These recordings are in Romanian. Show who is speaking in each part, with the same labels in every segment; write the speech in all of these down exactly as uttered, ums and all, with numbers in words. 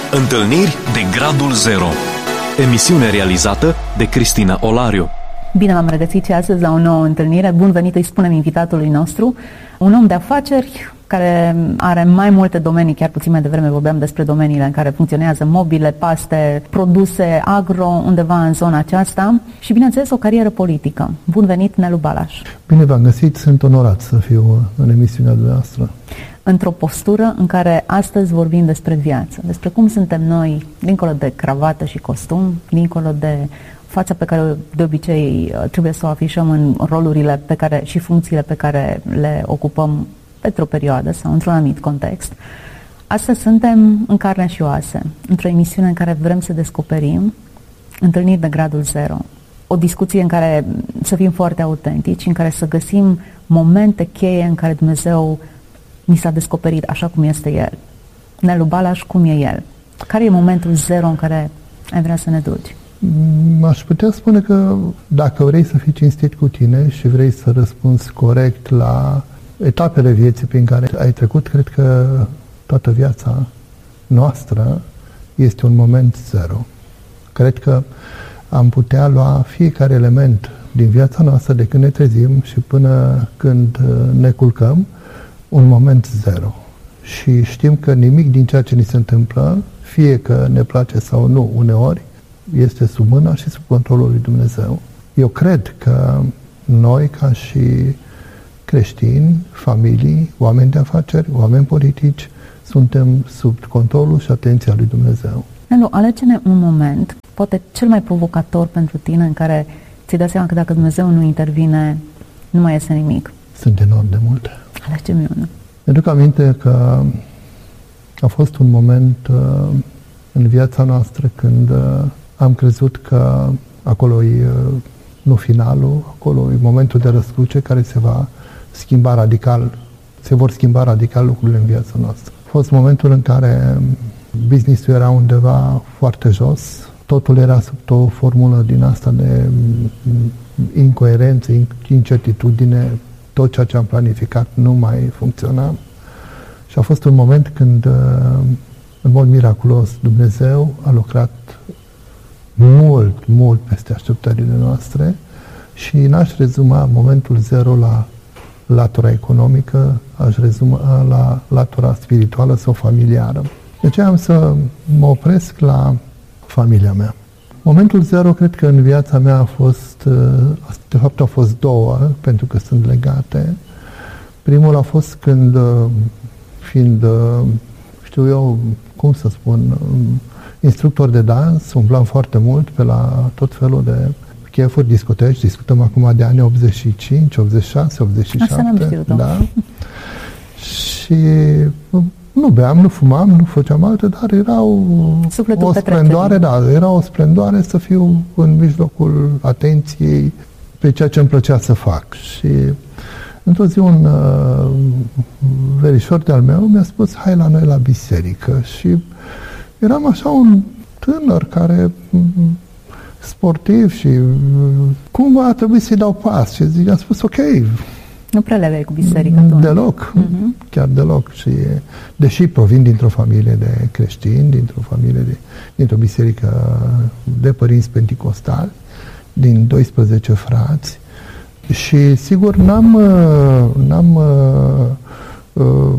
Speaker 1: Întâlniri de Gradul Zero. Emisiune realizată de Cristina Olariu.
Speaker 2: Bine v-am regăsit și astăzi la o nouă întâlnire. Bun venit, îi spunem invitatului nostru, un om de afaceri care are mai multe domenii, chiar puțin mai devreme vorbeam despre domeniile în care funcționează: mobile, paste, produse, agro, undeva în zona aceasta și, bineînțeles, o carieră politică. Bun venit, Nelu Balaș.
Speaker 3: Bine v-am găsit, sunt onorat să fiu în emisiunea dumneavoastră.
Speaker 2: Într-o postură în care astăzi vorbim despre viață, despre cum suntem noi, dincolo de cravată și costum, dincolo de fața pe care de obicei trebuie să o afișăm în rolurile pe care și funcțiile pe care le ocupăm pentru o perioadă sau într-un anumit context. Astăzi suntem în carne și oase, într-o emisiune în care vrem să descoperim întâlniri de Gradul Zero, o discuție în care să fim foarte autentici, în care să găsim momente cheie în care Dumnezeu ni s-a descoperit așa cum este El. Nelu Balaș, cum e El? Care e momentul zero în care ai vrea să ne duci?
Speaker 3: Aș putea spune că dacă vrei să fii cinstit cu tine și vrei să răspunzi corect la etapele vieții prin care ai trecut, cred că toată viața noastră este un moment zero. Cred că am putea lua fiecare element din viața noastră de când ne trezim și până când ne culcăm, un moment zero. Și știm că nimic din ceea ce ni se întâmplă, fie că ne place sau nu uneori, este sub mâna și sub controlul lui Dumnezeu. Eu cred că noi, ca și creștini, familii, oameni de afaceri, oameni politici, suntem sub controlul și atenția lui Dumnezeu.
Speaker 2: Nelu, alege-ne un moment, poate cel mai provocator pentru tine, în care ți-ai dat seama că dacă Dumnezeu nu intervine, nu mai iese nimic.
Speaker 3: Sunt enorm de multe.
Speaker 2: Alege-mi unul.
Speaker 3: Mi-aduc aminte că a fost un moment uh, în viața noastră când uh, am crezut că acolo e uh, nu finalul, acolo e momentul de răscruce care se va schimba radical, se vor schimba radical lucrurile în viața noastră. A fost momentul în care business-ul era undeva foarte jos, totul era sub o formulă din asta de incoerență, incertitudine, tot ceea ce am planificat nu mai funcționa. Și a fost un moment când, în mod miraculos, Dumnezeu a lucrat mult, mult peste așteptările noastre și n-aș rezuma momentul zero la latura economică, aș rezuma la latura spirituală sau familiară. De aceea am să mă opresc la familia mea. Momentul zero, cred că în viața mea a fost, de fapt au fost două, pentru că sunt legate. Primul a fost când, fiind, știu eu, cum să spun, instructor de dans, umblam foarte mult pe la tot felul de chefuri, discoteci, discutăm acum de anii optzeci și cinci, optzeci și șase, optzeci și șapte.
Speaker 2: Asta n-am știut-o.
Speaker 3: Da? Și nu beam, nu fumam, nu făceam alte, dar era o, o splendoare, da, era o splendoare să fiu în mijlocul atenției pe ceea ce îmi plăcea să fac. Și într-o zi un uh, verișor de-al meu mi-a spus: hai la noi la biserică. Și eram așa un tânăr care sportiv și cumva a trebuit să-i dau pas. Și i-am spus: ok.
Speaker 2: Nu prea le aveai cu biserica atunci.
Speaker 3: Deloc, uh-huh. Chiar deloc. Și deși provin dintr-o familie de creștini, dintr-o familie de, dintr-o biserică de părinți penticostali, din doisprezece frați, și sigur n-am n-am uh, uh,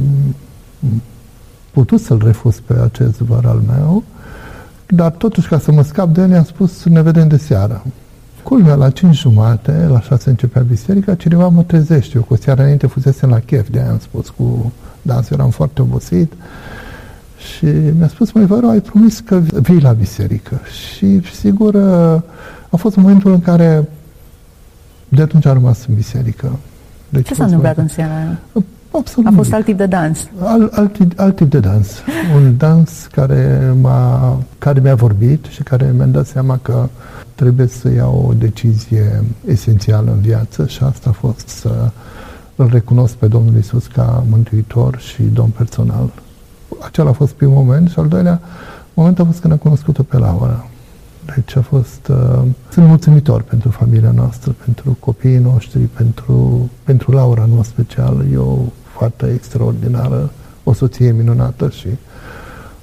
Speaker 3: putut să-l refuz pe acest văr al meu, dar totuși, ca să mă scap de el, i-am spus: ne vedem de seară. Culmea, la cinci jumate, la șase începea biserica, cineva mă trezește. Eu cu o seară înainte fusesem la chef, de-aia am spus cu dansul, eram foarte obosit. Și mi-a spus: măi, văru, ai promis că vii la biserică. Și sigur, a fost momentul în care de atunci am rămas în biserică. Deci
Speaker 2: ce s-a întâmplat în seara aia?
Speaker 3: Absolut.
Speaker 2: A fost alt tip de dans.
Speaker 3: Al, alt, alt tip de dans. Un dans care, m-a, care mi-a vorbit și care mi-a dat seama că trebuie să iau o decizie esențială în viață și asta a fost să îl recunosc pe Domnul Iisus ca mântuitor și domn personal. Acela a fost primul moment și al doilea moment a fost când am cunoscut-o pe Laura. Deci a fost... Uh, sunt mulțumitor pentru familia noastră, pentru copiii noștri, pentru, pentru Laura în mod special. E o fată extraordinară, o soție minunată și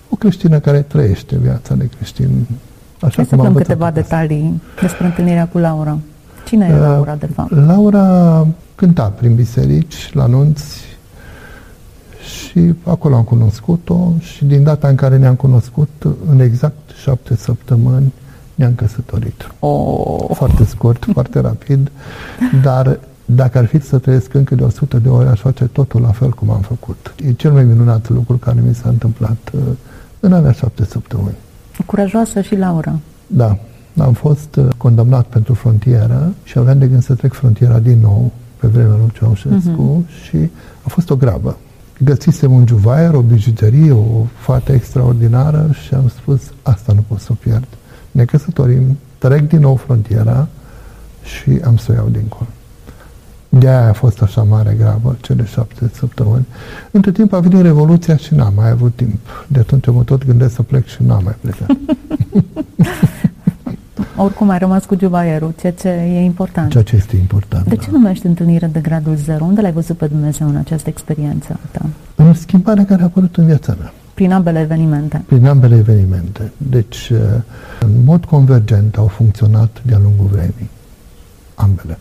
Speaker 3: o creștină care trăiește viața de creștin. Așa
Speaker 2: Hai să
Speaker 3: cum am
Speaker 2: aflăm câteva
Speaker 3: învățat-o.
Speaker 2: detalii despre întâlnirea cu Laura. Cine e Laura, de fapt?
Speaker 3: Laura cânta prin biserici, la nunți, și acolo am cunoscut-o și din data în care ne-am cunoscut, în exact șapte săptămâni, ne-am căsătorit.
Speaker 2: Oh.
Speaker 3: Foarte scurt, foarte rapid, dar dacă ar fi să trăiesc încă de o sută de ori, aș face totul la fel cum am făcut. E cel mai minunat lucru care mi s-a întâmplat uh, în alea șapte săptămâni.
Speaker 2: Curajoasă și Laura.
Speaker 3: Da, am fost uh, condamnat pentru frontieră și aveam de gând să trec frontiera din nou pe vremea lui Ceaușescu uh-huh. și a fost o grabă. Găsisem un juvaier, o bijuterie, o fată extraordinară și am spus, asta nu pot să o pierd. Ne căsătorim, trec din nou frontiera și am să o iau dincolo. De-aia a fost așa mare grabă, cele șapte săptămâni. Între timp a venit Revoluția și n-am mai avut timp. De atunci mă tot gândesc să plec și n-am mai plecat.
Speaker 2: Oricum ai rămas cu juvaierul, ceea ce e important.
Speaker 3: Ceea ce este important.
Speaker 2: De
Speaker 3: da.
Speaker 2: ce numești întâlnire de gradul zero? Unde l-ai văzut pe Dumnezeu în această experiență a ta?
Speaker 3: În schimbarea care a apărut în viața mea.
Speaker 2: Prin ambele evenimente.
Speaker 3: Prin ambele evenimente. Deci, în mod convergent au funcționat de-a lungul vremii. Ambele.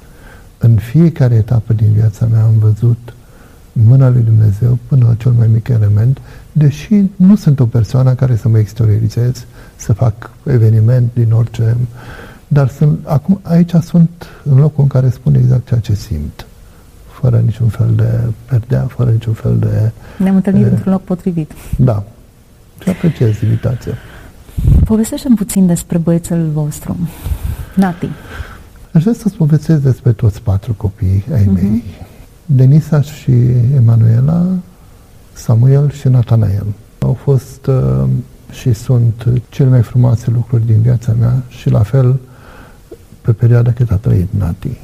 Speaker 3: În fiecare etapă din viața mea am văzut mâna lui Dumnezeu până la cel mai mic element, deși nu sunt o persoană care să mă exteriorizez, să fac eveniment din orice, dar sunt, acum aici sunt în locul în care spun exact ceea ce simt, fără niciun fel de perdea, fără niciun fel de...
Speaker 2: Ne-am întâlnit e, într-un loc potrivit.
Speaker 3: Da. Și apreciez invitația.
Speaker 2: Povestește-mi puțin despre băiețelul vostru, Nati.
Speaker 3: Aș vrea să-ți povestesc despre toți patru copii ai uh-huh. mei. Denisa și Emanuela, Samuel și Natanael. Au fost uh, și sunt cele mai frumoase lucruri din viața mea și la fel pe perioada cât a trăit Nati.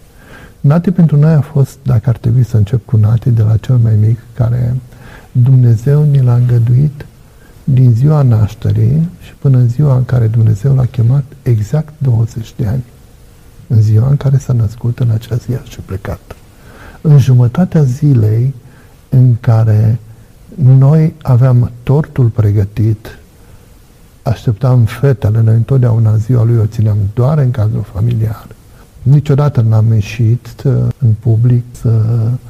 Speaker 3: Nati pentru noi a fost, dacă ar trebui să încep cu Nati, de la cel mai mic, care Dumnezeu ni l-a îngăduit din ziua nașterii și până în ziua în care Dumnezeu l-a chemat, exact douăzeci de ani. În ziua în care s-a născut, în acea zi și plecat. În jumătatea zilei în care noi aveam tortul pregătit, așteptam fetele, noi întotdeauna ziua lui o țineam doar în cadrul familiar. Niciodată n-am ieșit în public să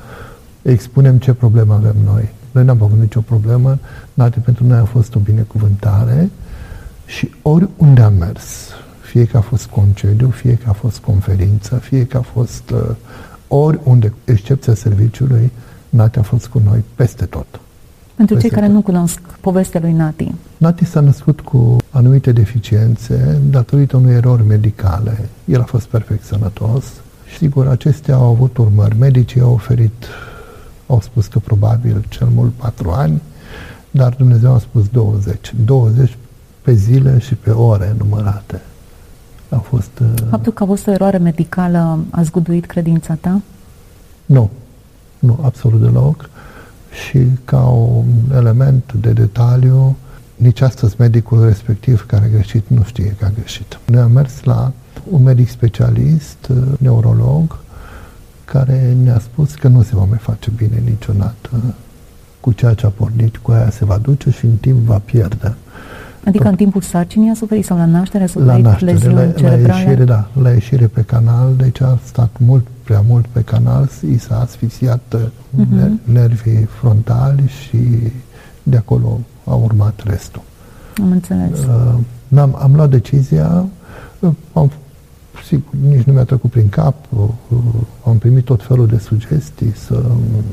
Speaker 3: expunem ce problemă avem noi. Noi n-am avut nicio problemă, Nati pentru noi a fost o binecuvântare și oriunde am mers, fie că a fost concediu, fie că a fost conferință, fie că a fost uh, oriunde, excepția serviciului, Nati a fost cu noi peste tot.
Speaker 2: Pentru
Speaker 3: peste
Speaker 2: cei care
Speaker 3: tot.
Speaker 2: nu cunosc povestea lui Nati.
Speaker 3: Nati s-a născut cu anumite deficiențe datorită unui erori medicale. El a fost perfect sănătos. Și sigur, acestea au avut urmări. Medicii au oferit, au spus că probabil cel mult patru ani, dar Dumnezeu a spus douăzeci. douăzeci pe zile și pe ore numărate. A fost... Uh...
Speaker 2: Faptul că a fost o eroare medicală a zguduit credința ta?
Speaker 3: Nu. Nu, absolut deloc. Și ca un element de detaliu, nici astăzi medicul respectiv care a greșit nu știe că a greșit. Noi am mers la un medic specialist, neurolog, care ne-a spus că nu se va mai face bine niciodată. Cu ceea ce a pornit, cu aia se va duce și în timp va pierde.
Speaker 2: Adică Tot. În timpul sarcinii a suferit sau la naștere a suferit
Speaker 3: la naștere,
Speaker 2: leziuni
Speaker 3: la,
Speaker 2: cerebrale?
Speaker 3: La ieșire, da, la ieșire pe canal, deci a stat mult, prea mult pe canal, i s-a asfixiat uh-huh. nervii frontali și de acolo a urmat restul.
Speaker 2: Am înțeles.
Speaker 3: Uh, am am luat decizia, uh, am, sigur, nici nu mi-a trecut prin cap, uh, uh, am primit tot felul de sugestii să... Uh,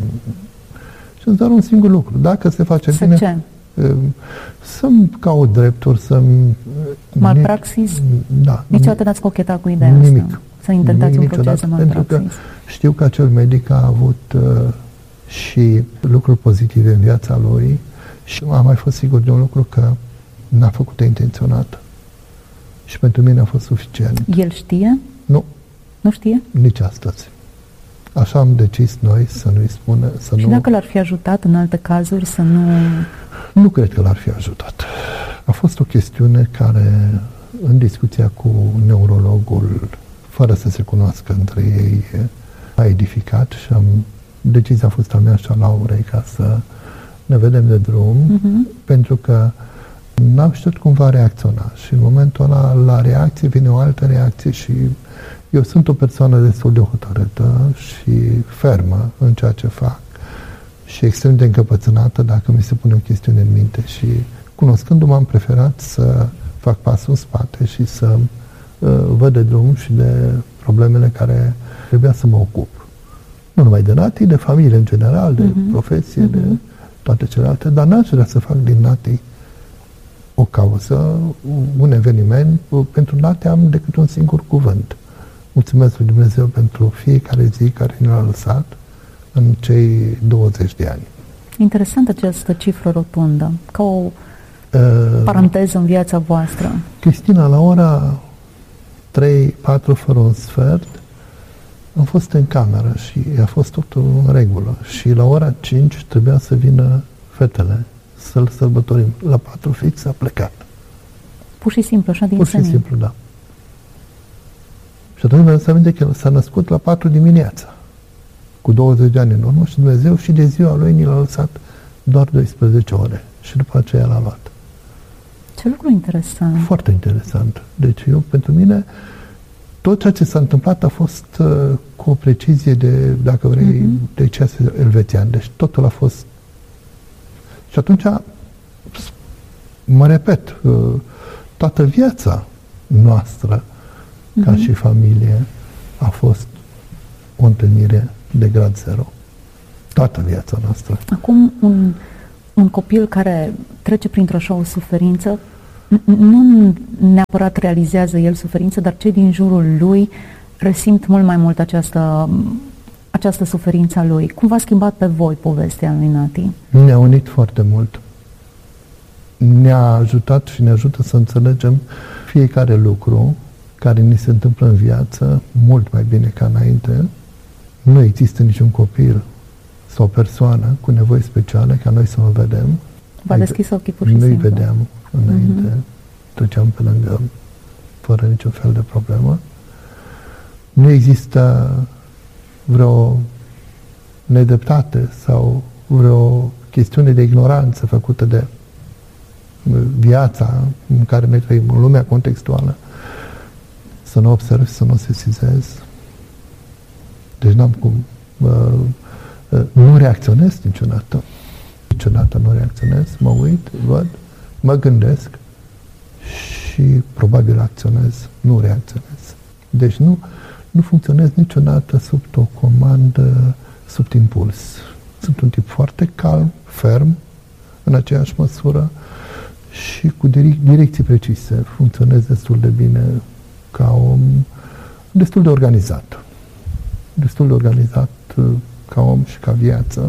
Speaker 3: și îți doar un singur lucru, dacă se face
Speaker 2: să
Speaker 3: bine...
Speaker 2: Ce?
Speaker 3: Să-mi caut drepturi, să-mi...
Speaker 2: Malpraxis?
Speaker 3: Da.
Speaker 2: Niciodată n-ați cochetat cu ideea
Speaker 3: nimic.
Speaker 2: asta? Să intentați un proces de malpraxis?
Speaker 3: Pentru că știu că acel medic a avut uh, și lucruri pozitive în viața lui și am mai fost sigur de un lucru că n-a făcut-o intenționat. Și pentru mine a fost suficient.
Speaker 2: El știe?
Speaker 3: Nu.
Speaker 2: Nu știe?
Speaker 3: Nici astăzi. Așa am decis noi să nu-i spună, să
Speaker 2: și
Speaker 3: nu...
Speaker 2: dacă l-ar fi ajutat în alte cazuri să nu...
Speaker 3: Nu cred că l-ar fi ajutat. A fost o chestiune care, în discuția cu neurologul, fără să se cunoască între ei, a edificat și am, decizia a fost a mea și a Laurei ca să ne vedem de drum,
Speaker 2: uh-huh.
Speaker 3: pentru că n-am știut cum va reacționa. Și în momentul ăla, la reacție, vine o altă reacție și eu sunt o persoană destul de hotărâtă și fermă în ceea ce fac și extrem de încăpățânată dacă mi se pune o chestiune în minte. Și cunoscându-mă, am preferat să fac pasul în spate și să uh, văd de drum și de problemele care trebuia să mă ocup. Nu numai de Nati, de familie în general, de uh-huh. profesie, uh-huh. de toate celelalte, dar n-aș vrea să fac din Nati o cauză, un eveniment. Pentru Nati am decât un singur cuvânt. Mulțumesc lui Dumnezeu pentru fiecare zi care ne-a lăsat în cei douăzeci de ani.
Speaker 2: Interesantă această cifră rotundă, ca o uh, paranteză în viața voastră.
Speaker 3: Cristina, la ora trei patru fără un sfert, am fost în cameră și a fost totul în regulă. Și la ora cinci trebuia să vină fetele să-l sărbătorim. La patru fix a plecat.
Speaker 2: Pur și simplu, așa din
Speaker 3: Pur și
Speaker 2: senin.
Speaker 3: simplu, da. Și atunci mi-am să aminte că el s-a născut la patru dimineața, cu douăzeci de ani în urmă, și Dumnezeu și de ziua lui ni l-a lăsat doar doisprezece ore. Și după aceea l-a luat.
Speaker 2: Ce lucru interesant.
Speaker 3: Foarte interesant. Deci eu, pentru mine, tot ceea ce s-a întâmplat a fost uh, cu o precizie de, dacă vrei, uh-huh. de ceas elvețian. Deci totul a fost... Și atunci, mă repet, uh, toată viața noastră, uh-huh. ca și familie, a fost o întâlnire de grad zero. Toată viața noastră.
Speaker 2: Acum, un, un copil care trece printr-o așa o suferință, nu neapărat realizează el suferință, dar cei din jurul lui resimt mult mai mult această, această suferință a lui. Cum v-a schimbat pe voi povestea lui Nati?
Speaker 3: Ne-a unit foarte mult. Ne-a ajutat și ne ajută să înțelegem fiecare lucru care ni se întâmplă în viață mult mai bine ca înainte. Nu există niciun copil sau persoană cu nevoi speciale ca noi să nu vedem.
Speaker 2: V-a deschis ochii pur și
Speaker 3: Nu-i
Speaker 2: simplu.
Speaker 3: vedeam înainte. Uh-huh. Treceam pe lângă fără niciun fel de problemă. Nu există vreo nedreptate sau vreo chestiune de ignoranță făcută de viața în care noi trăim, în lumea contextuală, să nu observi, să nu sesizez. Deci n-am cum. Uh, uh, nu reacționez niciodată. Niciodată nu reacționez. Mă uit, văd, mă gândesc și probabil acționez. Nu reacționez. Deci nu, nu funcționez niciodată sub o comandă, sub impuls. Sunt un tip foarte calm, ferm, în aceeași măsură și cu direcții precise. Funcționez destul de bine ca om, destul de organizat. Destul de organizat ca om și ca viață.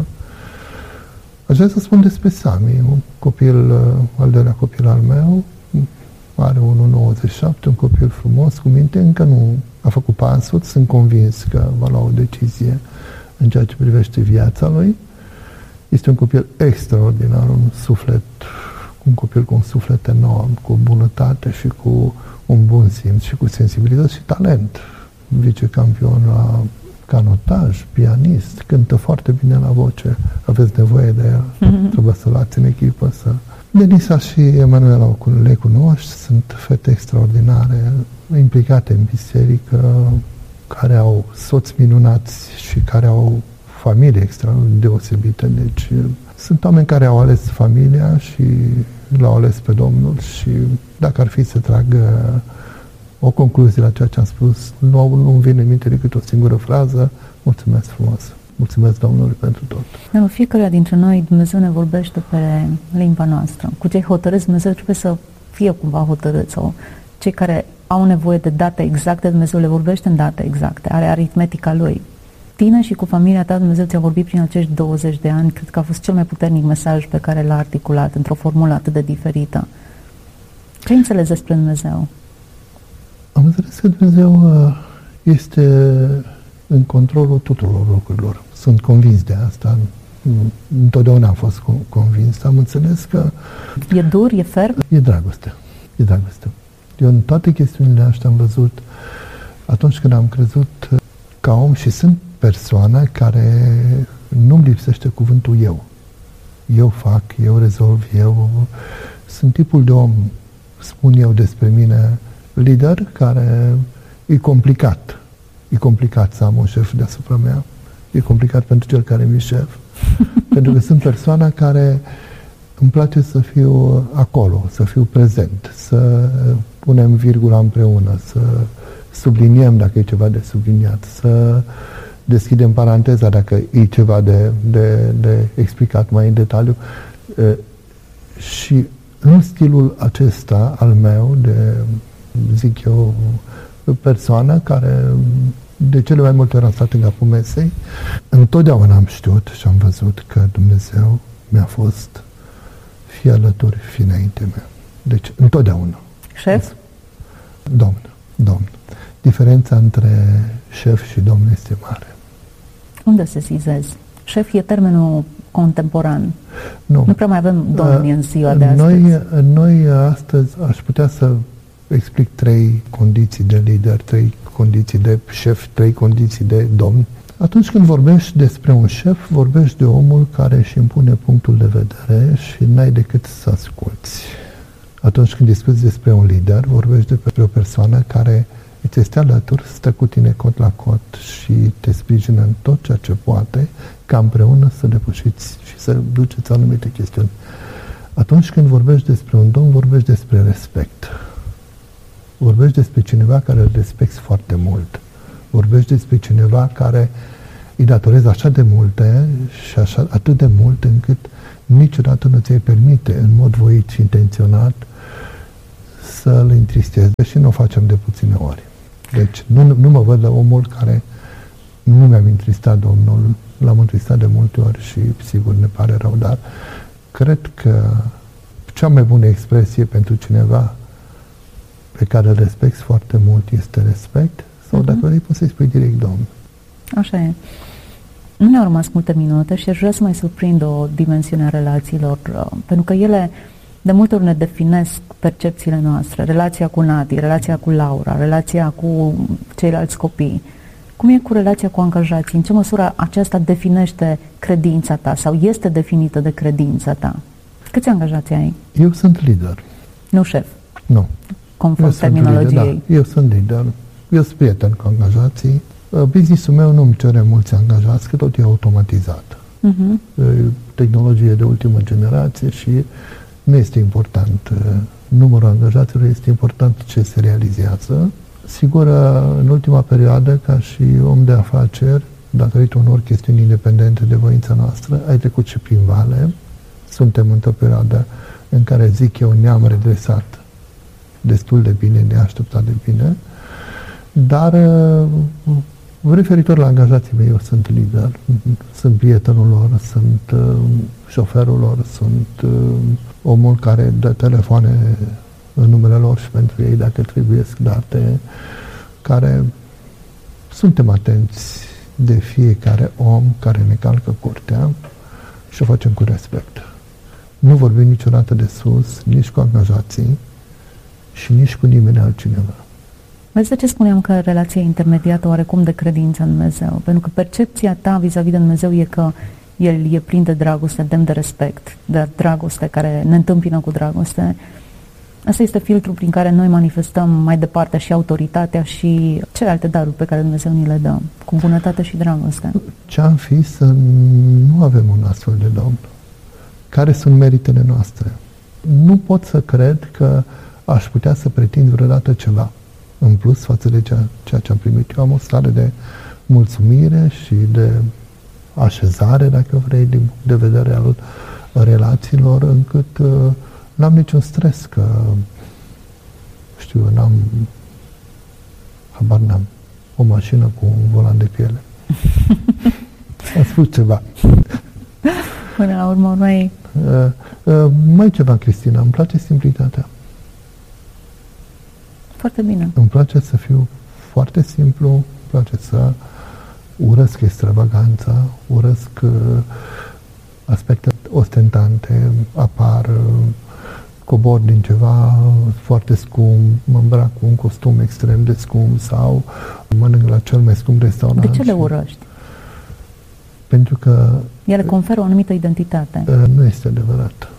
Speaker 3: Aș vrea să spun despre Sami, un copil, al doilea copil al meu, are unu virgulă nouăzeci și șapte, un copil frumos, cu minte, încă nu a făcut pasul, sunt convins că va lua o decizie în ceea ce privește viața lui. Este un copil extraordinar, un suflet, un copil cu un suflet enorm, cu bunătate și cu un bun simț și cu sensibilitate și talent. Vicecampion la canotaj, pianist, cântă foarte bine la voce, aveți nevoie de el, mm-hmm. trebuie să-l luați în echipă. Să... Denisa și Emanuela le cunoști, sunt fete extraordinare, implicate în biserică, care au soți minunați și care au familie extra deosebită. Deci sunt oameni care au ales familia și l-au ales pe Domnul și dacă ar fi să tragă o concluzie la ceea ce am spus, nu, nu-mi vine în minte decât o singură frază: mulțumesc frumos, mulțumesc Domnului pentru tot.
Speaker 2: În fiecare dintre noi Dumnezeu ne vorbește pe limba noastră. Cu cei hotărâți, Dumnezeu trebuie să fie cumva hotărât, sau cei care au nevoie de date exacte, Dumnezeu le vorbește în date exacte, are aritmetica Lui. Tine și cu familia ta, Dumnezeu ți-a vorbit prin acești douăzeci de ani, cred că a fost cel mai puternic mesaj pe care l-a articulat într-o formulă atât de diferită. Ce înțelegi despre Dumnezeu?
Speaker 3: Am înțeles că Dumnezeu este în controlul tuturor lucrurilor. Sunt convins de asta. Întotdeauna am fost convins. Am înțeles că...
Speaker 2: E dur, e ferm?
Speaker 3: E dragoste. E dragoste. Eu în toate chestiunile astea am văzut, atunci când am crezut ca om, și sunt persoană care nu-mi lipsește cuvântul eu. eu fac, eu rezolv, eu sunt tipul de om, spun eu despre mine, lider, care e complicat. E complicat să am un șef deasupra mea. E complicat pentru cel care mi-e șef. Pentru că sunt persoana care îmi place să fiu acolo, să fiu prezent, să punem virgula împreună, să subliniem dacă e ceva de subliniat, să deschidem paranteza dacă e ceva de, de, de explicat mai în detaliu. Și în stilul acesta al meu, de, zic eu, persoană care de cele mai multe ori am stat în capul mesei, întotdeauna am știut și am văzut că Dumnezeu mi-a fost fie alături, fie înainte mea. Deci, întotdeauna.
Speaker 2: Șef?
Speaker 3: Domn, domn. Diferența între șef și domn este mare.
Speaker 2: Unde se sizezi? Șef e termenul contemporan.
Speaker 3: Nu.
Speaker 2: Nu prea mai avem domni în ziua de astăzi.
Speaker 3: Noi, noi astăzi aș putea să explic trei condiții de lider, trei condiții de șef, trei condiții de domn. Atunci când vorbești despre un șef, vorbești de omul care își impune punctul de vedere și n-ai decât să asculți. Atunci când discuți despre un lider, vorbești despre o persoană care îți este alături, stă cu tine cot la cot și te sprijină în tot ceea ce poate, ca împreună să depășiți și să duceți anumite chestiuni. Atunci când vorbești despre un domn, vorbești despre respect. Vorbești despre cineva care îl respecti foarte mult. Vorbești despre cineva care îi datorezi așa de multe și așa, atât de mult încât niciodată nu ți-ai permite în mod voit și intenționat să îl întristezi. Și nu o facem de puține ori. Deci nu, nu mă văd la omul care nu mi-am întristat Domnul, l-am întristat de multe ori și sigur ne pare rău, dar cred că cea mai bună expresie pentru cineva pe care îl respecti foarte mult este respect, sau uh-huh. dacă vrei poți să-i spui direct Domn.
Speaker 2: Așa e. Nu ne-au rămas multe minute și aș vrea să mai surprind o dimensiune a relațiilor, pentru că ele de multe ori ne definesc percepțiile noastre, relația cu Nati, relația cu Laura, relația cu ceilalți copii. Cum e cu relația cu angajații? În ce măsură aceasta definește credința ta sau este definită de credința ta? Câți angajați ai?
Speaker 3: Eu sunt lider.
Speaker 2: Nu șef?
Speaker 3: Nu.
Speaker 2: Conform terminologiei.
Speaker 3: Lider, da. Eu sunt lider. Eu sunt prieten cu angajații. Business-ul meu nu îmi cere mulți angajați, că tot e automatizat. Uh-huh. Tehnologie de ultimă generație și nu este important numărul angajaților, este important ce se realizează. Sigur, în ultima perioadă, ca și om de afaceri, datorită unor chestiuni independente de voința noastră, ai trecut și prin vale. Suntem într-o perioadă în care, zic eu, ne-am redresat destul de bine, neașteptat de bine, dar referitor la angajații mei, eu sunt lider, sunt prietenul lor, sunt uh, șoferul lor, sunt uh, omul care dă telefoane în numele lor și pentru ei dacă trebuie date, care suntem atenți de fiecare om care ne calcă curtea și o facem cu respect. Nu vorbim niciodată de sus, nici cu angajații și nici cu nimeni altcineva.
Speaker 2: Vezi de ce spuneam că relația e intermediată oarecum de credință în Dumnezeu? Pentru că percepția ta vis-a-vis de Dumnezeu e că El e plin de dragoste, demn de respect, de dragoste care ne întâmpină cu dragoste. Asta este filtrul prin care noi manifestăm mai departe și autoritatea și celelalte daruri pe care Dumnezeu ni le dă, cu bunătate și dragoste.
Speaker 3: Ce-am fi să nu avem un astfel de Domn? Care sunt meritele noastre? Nu pot să cred că aș putea să pretind vreodată ceva în plus față de ceea, ceea ce am primit. Eu am o stare de mulțumire și de așezare, dacă vrei, din punct de vedere al relațiilor, încât uh, n-am niciun stres, că știu, eu n-am habar n-am o mașină cu un volan de piele. Am spus ceva.
Speaker 2: Până la urmă, mai...
Speaker 3: Uh, uh, mai ceva, Cristina, îmi place simplitatea.
Speaker 2: Foarte bine.
Speaker 3: Îmi place să fiu foarte simplu, îmi place să urăsc extravaganța, urăsc uh, aspecte ostentante, apar, uh, cobor din ceva foarte scump, mă îmbrac cu un costum extrem de scump sau mănânc la cel mai scump restaurant.
Speaker 2: De ce le urăști?
Speaker 3: Pentru că
Speaker 2: Ele conferă o anumită identitate.
Speaker 3: Nu este adevărat.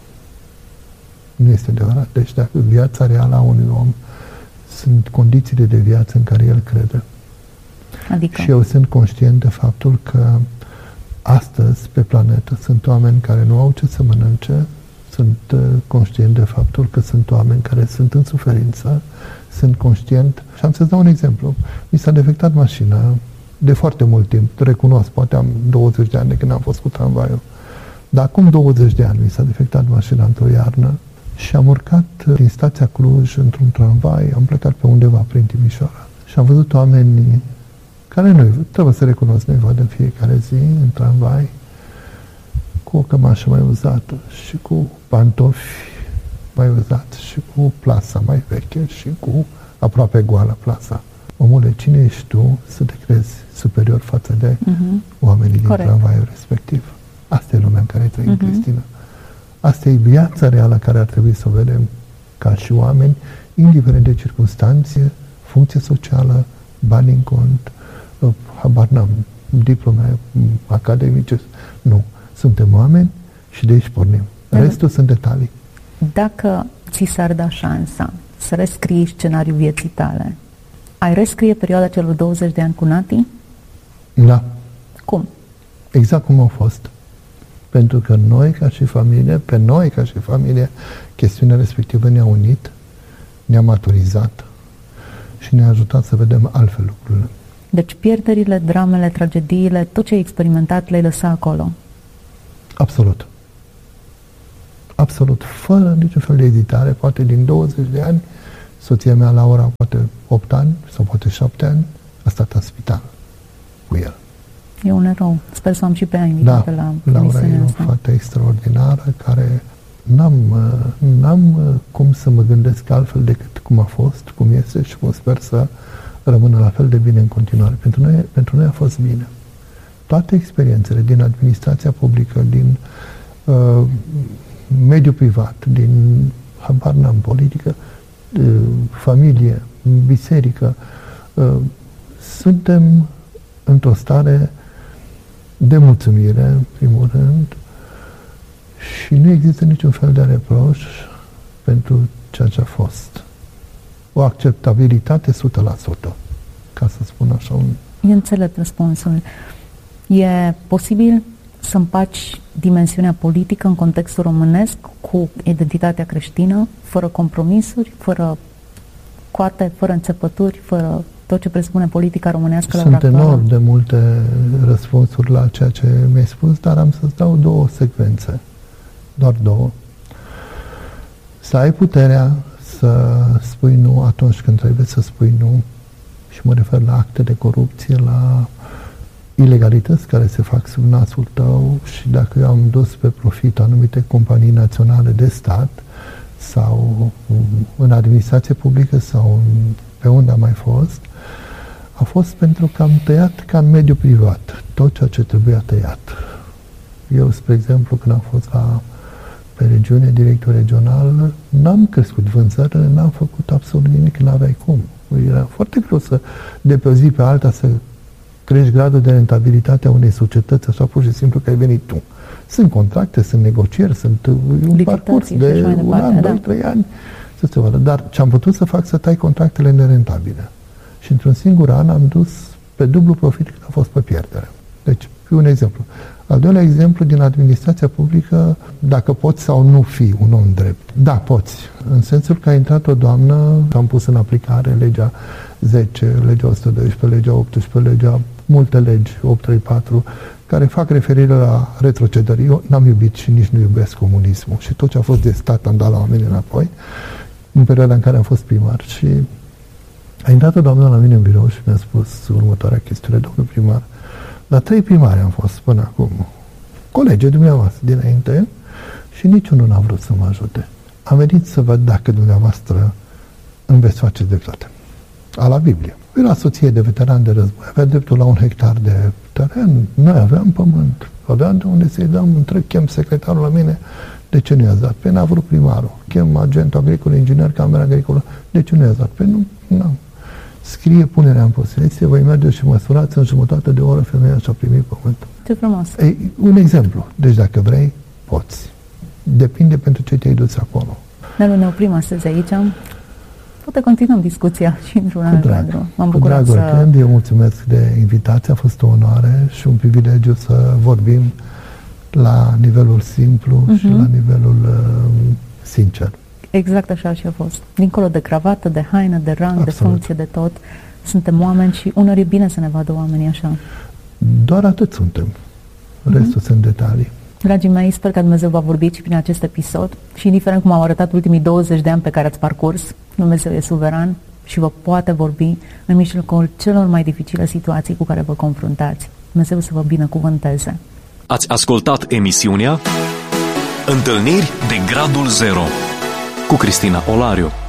Speaker 3: Nu este adevărat. Deci dacă viața reală a unui om sunt condițiile de viață în care el crede.
Speaker 2: Adică?
Speaker 3: Și eu sunt conștient de faptul că astăzi, pe planetă, sunt oameni care nu au ce să mănânce, sunt uh, conștient de faptul că sunt oameni care sunt în suferință, sunt conștient. Și am să-ți dau un exemplu. Mi s-a defectat mașina de foarte mult timp, recunosc, poate am douăzeci de ani de când am fost cu tramvaiul. Dar acum douăzeci de ani mi s-a defectat mașina într-o iarnă și am urcat din stația Cluj într-un tramvai, am plecat pe undeva prin Timișoara și am văzut oameni care nu trebuie să recunosc, nu-i văd în fiecare zi în tramvai, cu o cămașă mai uzată și cu pantofi mai uzați și cu plasa mai veche și cu aproape goală plasa. Omule, cine ești tu să te crezi superior față de uh-huh. oamenii din
Speaker 2: Corect.
Speaker 3: tramvaiul respectiv? Asta e lumea în care trăim, uh-huh. Cristina. Asta e viața reală care ar trebui să o vedem ca și oameni, indiferent de circunstanțe, funcție socială, bani în cont, habar n-am, diplome academice. Nu. Suntem oameni și de aici pornim. Restul sunt detalii.
Speaker 2: Dacă ți s-ar da șansa să rescrii scenariul vieții tale, ai rescrie perioada celor douăzeci de ani cu Nati?
Speaker 3: Da.
Speaker 2: Cum?
Speaker 3: Exact cum au fost. Pentru că noi, ca și familie, pe noi, ca și familie, chestiunea respectivă ne-a unit, ne-a maturizat și ne-a ajutat să vedem altfel lucrurile.
Speaker 2: Deci pierderile, dramele, tragediile, tot ce ai experimentat le-ai lăsat acolo?
Speaker 3: Absolut. Absolut. Fără niciun fel de ezitare, poate din douăzeci de ani, soția mea, Laura, poate opt ani sau poate șapte ani, a stat în spital cu el.
Speaker 2: E un erou. Sper să am și pe ea invitată
Speaker 3: da,
Speaker 2: la
Speaker 3: Laura e o fată extraordinară care n-am, n-am cum să mă gândesc altfel decât cum a fost, cum este și cum sper să rămână la fel de bine în continuare. Pentru noi, pentru noi a fost bine. Toate experiențele din administrația publică, din uh, mediul privat, din, habar n-am, politică, uh, familie, biserică, uh, suntem într-o stare de mulțumire, în primul rând, și nu există niciun fel de reproș pentru ceea ce a fost. O acceptabilitate o sută la sută, ca să spun așa. Un...
Speaker 2: E înțelept răspunsul. E posibil să împaci dimensiunea politică în contextul românesc cu identitatea creștină, fără compromisuri, fără coate, fără înțepături, fără tot ce presupune politica românească la ora actuală?
Speaker 3: Sunt enorm de multe răspunsuri la ceea ce mi-ai spus, dar am să-ți dau două secvențe. Doar două. Să ai puterea să spui nu atunci când trebuie să spui nu, și mă refer la acte de corupție, la ilegalități care se fac sub nasul tău, și dacă eu am dus pe profit anumite companii naționale de stat sau în administrație publică sau în, pe unde am mai fost, a fost pentru că am tăiat ca în mediul privat tot ceea ce trebuia tăiat. Eu, spre exemplu, când am fost la pe regiune, director regional, n-am crescut vânzările, n-am făcut absolut nimic, n-aveai cum. Era foarte greu să, de pe o zi pe alta, să crești gradul de rentabilitate a unei societăți, așa pur și simplu că ai venit tu. Sunt contracte, sunt negocieri, sunt un parcurs de un an, doi, trei ani, să se vadă. Dar ce am putut să fac, să tai contractele nerentabile. Și într-un singur an am dus pe dublu profit cât a fost pe pierdere. Deci, fi un exemplu. Al doilea exemplu, din administrația publică, dacă poți sau nu fi un om drept. Da, poți. În sensul că a intrat o doamnă, am pus în aplicare legea zece, legea o sută doisprezece, legea optsprezece, legea, multe legi, opt trei patru, care fac referire la retrocedări. Eu n-am iubit și nici nu iubesc comunismul. Și tot ce a fost de stat am dat la oameni înapoi, în perioada în care am fost primar. Și a intrat o doamnă la mine în birou și mi-a spus următoarea chestiune: domnul primar, la trei primari am fost până acum, colegii dumneavoastră dinainte, și niciunul n-a vrut să mă ajute. Am venit să văd dacă dumneavoastră îmi veți face dreptate. A la Biblie. Era soție de veteran de război, avea dreptul la un hectar de teren, noi aveam pământ, aveam de unde să-i dăm, întreg, chem secretarul la mine, de ce nu i-ați dat? Pe n-a vrut primarul, chem agentul agricol, inginer, camera agricolă, de ce nu i-ați dat? Pe nu, nu. scrie punerea în posesie, voi merge și măsurați, în jumătate de oră femeia și-a primit pământul.
Speaker 2: Ce frumos!
Speaker 3: E, un exemplu. Deci dacă vrei, poți. Depinde pentru ce te-ai dus acolo.
Speaker 2: Nelu, ne oprim astăzi aici. Poate continuăm discuția și într-un alt cadru. M-am
Speaker 3: Cu
Speaker 2: bucurat
Speaker 3: drag
Speaker 2: să...
Speaker 3: oricând, eu mulțumesc de invitație, a fost o onoare și un privilegiu să vorbim la nivelul simplu uh-huh. și la nivelul uh, sincer.
Speaker 2: Exact așa și a fost. Dincolo de cravată, de haină, de rang,
Speaker 3: Absolut.
Speaker 2: de funcție, de tot, suntem oameni și uneori e bine să ne vadă oamenii așa.
Speaker 3: Doar atât suntem. Restul uh-huh. sunt detalii.
Speaker 2: Dragii mei, sper că Dumnezeu va vorbi și prin acest episod și indiferent cum au arătat ultimii douăzeci de ani pe care ați parcurs, Dumnezeu e suveran și vă poate vorbi în mijlocul celor mai dificile situații cu care vă confruntați. Dumnezeu să vă binecuvânteze.
Speaker 1: Ați ascultat emisiunea Întâlniri de Gradul Zero cu Cristina Olariu.